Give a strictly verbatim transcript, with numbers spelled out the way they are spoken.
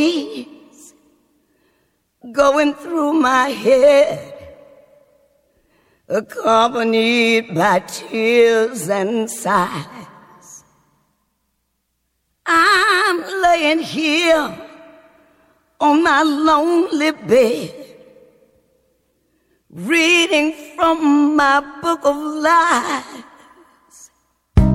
going through my head, accompanied by tears and sighs. I'm laying here on my lonely bed, reading from my book of lies.